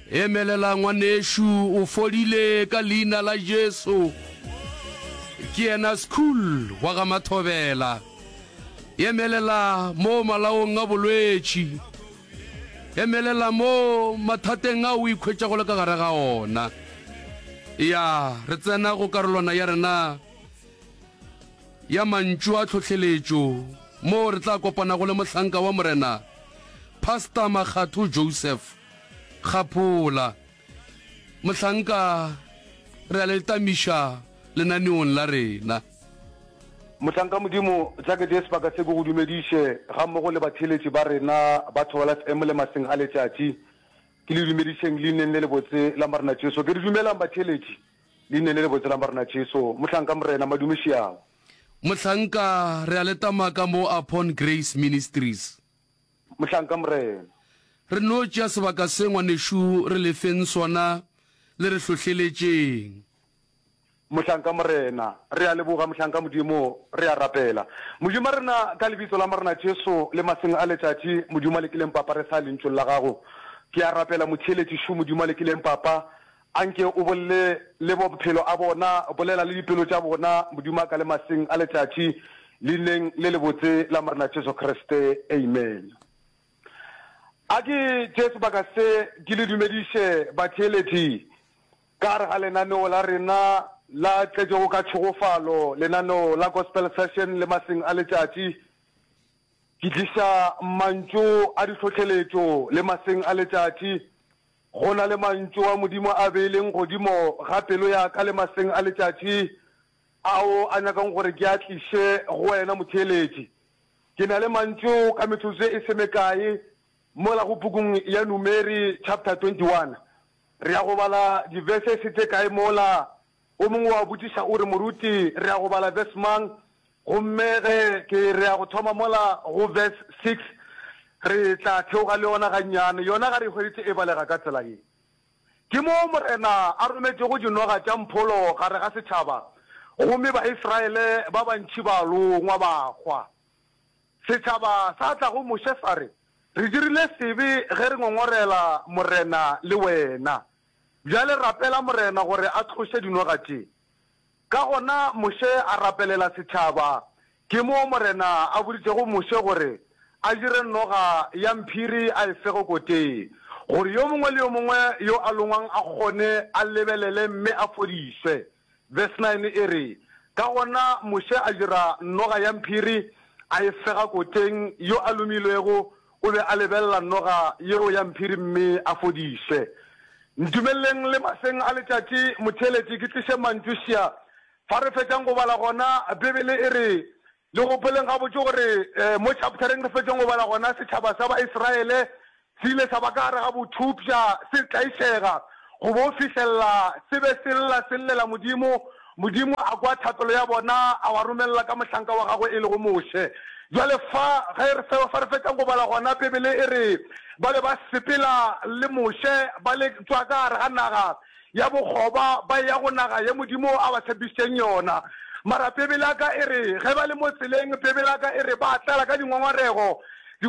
emelela ngwaneshu o fodile ka leina la Jesu ke ena school wa ga Mathobela emelela mo malaong a bolwetši emelela mo mathateng a o ikhwetša go le ka gare ga ona ya re tsena go karolwana ya rena ya mantšu a tlhotlheletšo mo re tla kopana go le mohlanka wa morena Pastor Makgatho Joseph Kgapola mohlanka re a le tamiša lenaneong la rena mohlanka modimo tsaka di sebaka se go dumediše ga mmogo le batheletši ba rena ba Thola FM le maseng a letšatši ke le dumedišeng le neng le botse la marena Jesu ke re dumelang batheletši le neng le botse la marena Jesu mohlanka morena madumišiago mohlanka re a le tamaka mo Upon Grace Ministries mohlanka morena re no tšea sebaka se ngwaneshu re le feng sona le re hlohleletšeng mohlanka morena re a leboga mohlanka modimo re a rapela modimo rena ka lebitso la marena Jesu le maseng a letšatši modimo le kileng papa re sa lentšong la gago ke a rapela motheletši modimo le kileng papa anke o bolle le bophelo a bona bolela le dipelo tša bona modimo ka le maseng a letšatši le neng le lebotse la marena Jesu Kriste amen a ke Jesu baka se ke le dumediše batheletši ka re ga lenaneo la rena la tletšego ka tšhogofalo lenaneo la gospel session le maseng a letšatši ke tliša mantšu a ditlhotlheletšo le maseng a letšatši go na le mantšu a modimo a beileng godimo ga pelo ya ka le maseng a letšatši ao a nyakang gore ke a tliše go wena motheletši ke na le mantšu ka metsotso e semekae mola go pukung ya Numeri chapter 21 re ya go bala di-verses tse kae mola o mongwe wa botsiša o re moruti re ya go bala verse mang gomme ke re ya go thoma mola go verse 6 re tla theoga le yona gannyane yona ga re hweditse e balega ka tsela ye ke mo morena a rometse go dinoga tša mpholo gare ga setšhaba gomme ba Israele ba bantši ba longwa ba kgwa setšhaba sa tla go moše sa re re dirile sebe ge re ngongorela morena le wena bjale rapela morena gore a tlhoše dinoga tše ka gona moše a rapelela setšhaba ke mo morena a boditšego moše gore a dire noga ya mphiri a efego koteng gore yo mongwe le yo mongwe yo a longwang a kgone a lebelele mme a fodišwe verse 9 e re ka gona moše a dira noga ya mphiri a efega koteng yo a lomilwego o be a lebelela noga yeo ya mphiri mme a fodišwe ntumeleng le maseng a letšatši motheletši ke tliše mantšušia fa re fetšang go bala gona bebele e re le gopoleng ga botse gore mo chaptereng re fetšang go bala gona setšhaba sa baisraele se ile sa ba ka gare ga bothupša se tlaišega go bo fišelela se be se llela modimo a kwa thatolo ya bona a wa romelela ka mohlanka wa gagwe e le go moše jwale fa re fetšang go bala gona bebele e re ba le ba sepela le moše ba le tswa ka gare ga naga ya bokgoba ba ya go naga ye modimo a ba tshepišeng yona mara bebele aka e re ge ba le mo tseleng bebele aka e re ba tlela ka dingongorego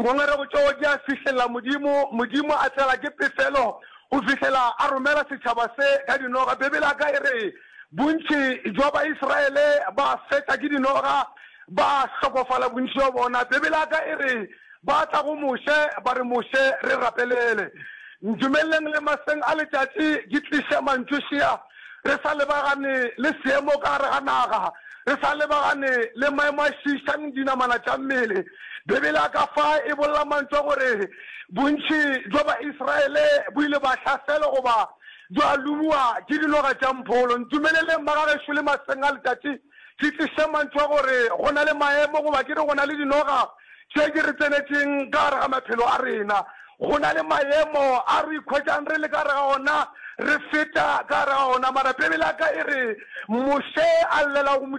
tšeo di a fišelela modimo a tlela ke pefelo go fišela a romela setšhaba se ka dinoga bebele aka e re bontši jwa baisraele ba fetša ke dinoga ba hlokofala bontši wa bona bebele aka e re ba tla go moše ba re moše re rapelele ntumeleng le maseng a letšatši ke tliše mantšušia re sa lebagane le seemo ka gare ga naga re sa lebagane le maemo a šišang dinamana tša mmele bebele aka fa e bolela mantšwa gore bontši jwa baisraele bo ile ba hlasele goba jwa lumiwa ke dinoga tša mpholo ntumeleleng ba gagešo le maseng a letšatši ke tliše mantšwa gore go na le maemo goba ke re go na le dinoga tše ke re tsenetšeng ka gare ga maphelo a rena go na le maemo a re ikhwetšang re le ka gare ga ona re feta ka gare ga ona mara bebele aka e re moše a llela go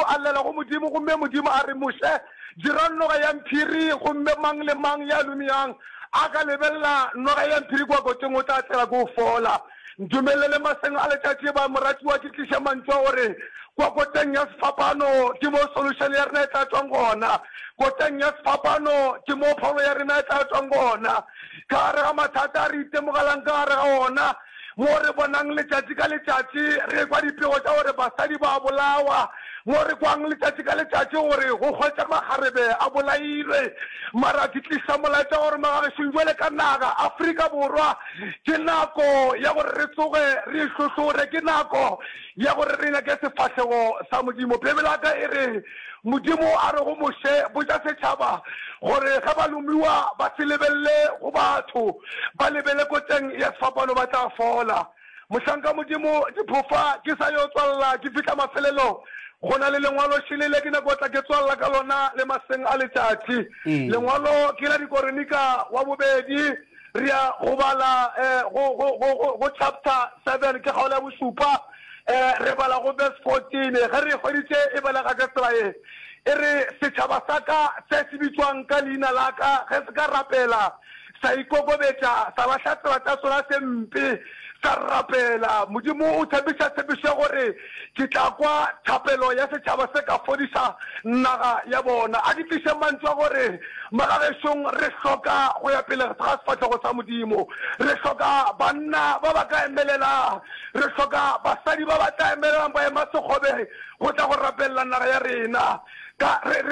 modimo gomme modimo a re moše dira noga ya mphiri gomme mang le mang ya lumiyang a ka lebelela noga ya mphiri kwa koteng o tla tsela ko fola ntumelele maseng a letšatši ba moratiwa ke tliša mantšwa gore kwa koteng ya sefapano ke mo solution ya rena e tla tswang gona koteng ya sefapano ke mo pholo ya rena e tla tswang gona ka gare ga mathata a re itemogelang ka gare ga ona mo re bonang letšatši ka letšatši re kwa dipego tša gore basadi ba bolawa mo re kwang letšatši ka letšatši gore go kgwetša magarebe a bolailwe mara ke tlisa molaetša gore magagešong jwale ka naga Afrika Borwa ke nako ya gore re tsoge re tlhotlhore ke nako ya gore re nyake sefahlego sa modimo bebele aka e re modimo a re go moše botša setšhaba gore ga ba lomiwa ba se lebelele go batho ba lebele koteng ya sefapano ba tla fola mohlanka modimo diphofa ke sa yo tswalela ke fitlha mafelelo go na le lengwalo šhelele ke nako tla ke tswalela ka lona le maseng a letšatši lengwalo ke la dikoronika wa bobedi re ya go bala go chapter 7 ke kgaolo ya bosupa re bala go verse 14 ge re kgweditše e balega ka tsela e re setšhaba sa ka se se bitswang ka leina la ka ge se ka rapela sa ikokobetša sa lahla tsela tša sona sempe sa rapela modimo o tshepiša tshepišo gore ke tla kwa thapelo ya setšhaba se ka fodiša naga ya bona a di tliše mantswa gore magagešong re hloka go ya pele ga sefahlego sa modimo re hloka banna ba ba ka emelela re hloka basadi ba ba tla emelelang ba ema sekgobe go tla go rapelela naga ya rena ka re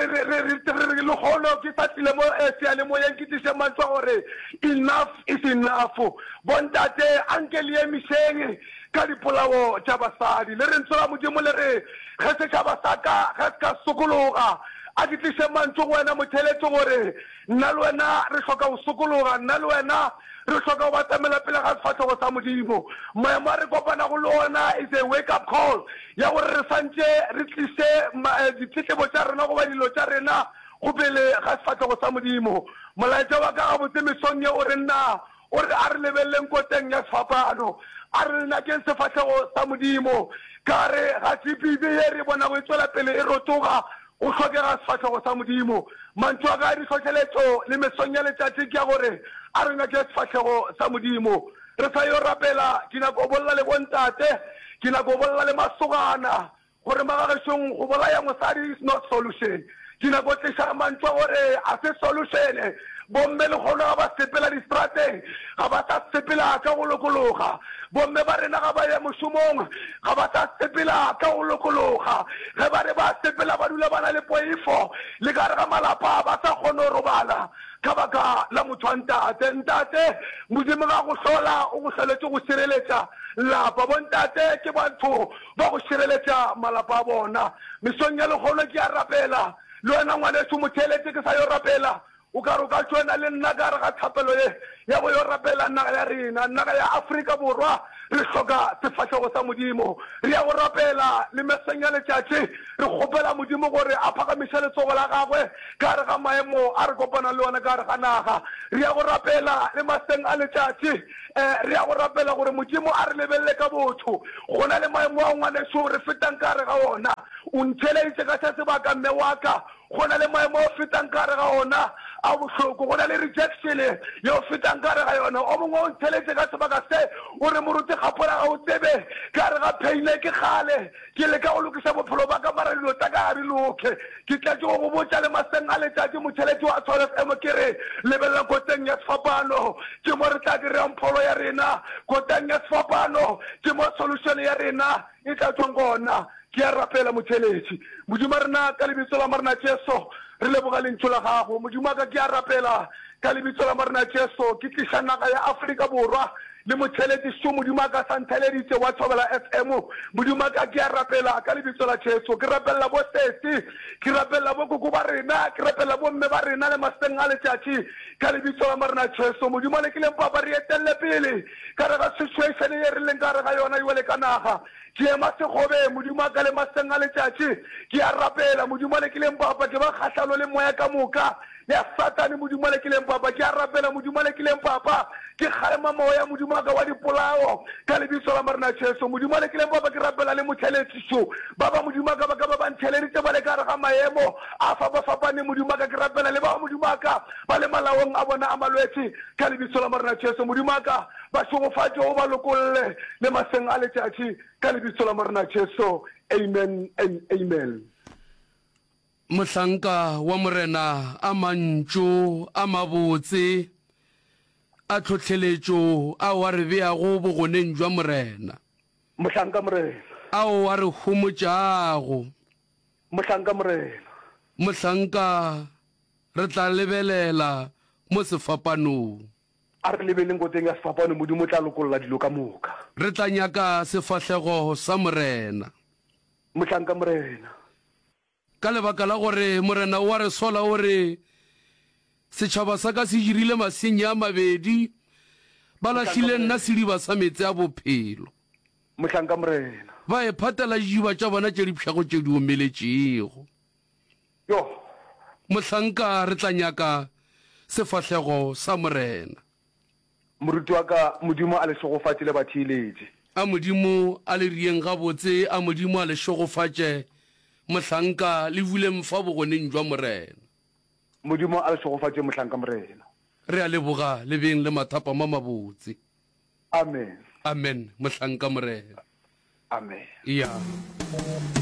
lekgono ke sa tlile mo seyalemoyeng ke tliše mantswa gore enough is enough bontate anke le emišeng ka dipolao tša basadi le re ntsola modimo le re ge setšhaba sa ka ge se ka sokologa a ke tliše mantso go wena motheletše gore nna le wena re hloka go sokologa nna le wena re hloka go batamela pele ga sefahlego sa modimo maemo a re kopana go le ona is a wake up call ya gore re santše re tliše ditletlebo tša rena goba dilo tša rena go pele ga sefahlego sa modimo molaetša wa ka gabotse mesong ye o re nna o re a re lebeleleng koteng ya sefapano a re nakeng sefahlego sa modimo ka re ga sepipi ye re bona go e tswela pele e rotoga o hlokega sefahlego sa modimo mantso a ka di tlhotlheletšo le mesong ya letšatši ke ya gore a re nyake sefahlego sa modimo re sa yo rapela ke nako bolla le bontate ke nako bolla le masogana gore magagešong go bolaya mosadi is not solution ke nako tliša mantso gore a se solution bomme le kgono ga ba sepela distrateng ga ba sa sepela ka go lokologa bomme ba rena ga ba ye mošomong ga ba sa sepela ka go lokologa ge ba re ba sepela ba dula ba na le poifo le ka re ga malapa ba sa kgone go robala ka baka la motho wa ntate modimo ga go hlola o go hloletše go šireletša lapa bontate ke batho ba go šireletša malapa a bona mesong ya lekgono ke a rapela le wena ngwaneso motheletše ke sa yo rapela o ka re o ka tšwena le nna ka re ga thapelo ye ya go yo rapela naga ya rena naga ya Afrika Borwa re hloka sefahlego sa modimo re ya go rapela le meseng ya letšatši re kgopela modimo gore a phakamiša letsogo la gagwe ka re ga maemo a re kopana le ona ka re ga naga re ya go rapela le maseng a letšatši re ya go rapela gore modimo a re lebelele ka botho go na le maemo a ngwaneso re fetang ka re ga ona o ntheleditše ka se sebaka mme wa ka go na le maemo a fetang ka re ga ona a bohloko go na le rejection ye o fetang ka re ga yona o mongwe o ntheletše ka sebaka se o re moruti kgapora ga o tsebe ka re ga phaile ke kgale ke leka go lokiša bophelo ba ka mara dilo tsa ka ga di loke ke tlatše go go botša le maseng a letšatši motheletši wa Tshwane FM ke re lebelela koteng ya sefapano ke mo re tla dirang pholo ya rena koteng ya sefapano ke mo solution ya rena e tla tswang gona ke a rapela motheletši modimo rena ka lebitso la marena Jesu re leboga lentšu la gago modimo ka ke a rapela ka lebitso la marena Jesu ke tliša naga ya Afrika Borwa le motheletši šo modimo ka santheleditše wa Thobela FM modimo ka ke a rapela ka lebitso la Jesu ke rapelela bo sesi ke rapelela bo koko ba rena ke rapelela bo mme ba rena le maseng a letšatši ka lebitso la marena Jesu modimo le kileng papa re etelele pele ka re ga situation ye re leng ka re ga yona yole ka naga ke ema sekgobe modimo ka le maseng a letšatši ke a rapela modimo le kileng papa ke ba kgahlano le moya ka moka ya satane modimo le kileng papa ke a rapela modimo le kileng papa ke kgalema moya modimo ka wa dipolao ka lebitso la marena Jesu modimo le kileng papa ke rapela le motlheletiso ba ba modimo ka ba ba ntlheleditse ba le ka re ga maemo a fapane modimo ka ke rapela le ba modimo ka ba le malaong a bona a malwetse ka lebitso la marena Jesu modimo ka ba shogofatse o ba lokolle le maseng a letšatši ka lebitso la marena Jesu amen and amen. Mohlanka wa morena a mantšo a mabotse a tlhotlheletšo a wa re beago bogoneng jwa morena Mohlanka morena ao a re homotšago Mohlanka morena Mohlanka re tla lebelela mo sefapanong a re lebeleng ko teng ya sefapano modimo tla lokolola dilo ka moka re tla nyaka sefahlego sa morena Mohlanka morena ka lebaka la gore morena wa re sola o re setšhaba sa ka se dirile masenya a mabedi ba lahlile nna sediba sa metse a bophelo Mohlanka morena ba e phatela diba tša bona tše dipšhago tše di omeletšego yo Mohlanka re tla nyaka sefahlego sa morena moruti wa ka modimo a le šogofatše le batheeletše a modimo a le rieng gabotse a modimo a le šogofatše Mohlanka le bule mfa bogoneng jwa morena modimo a le šogofatše Mohlanka morena re a leboga le beng le mathapa ma mabotse amen amen Mohlanka morena amen ya